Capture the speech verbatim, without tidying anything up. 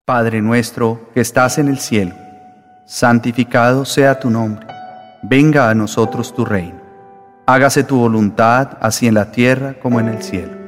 Padre nuestro que estás en el cielo, santificado sea tu nombre. Venga a nosotros tu reino. Hágase tu voluntad, así en la tierra como en el cielo.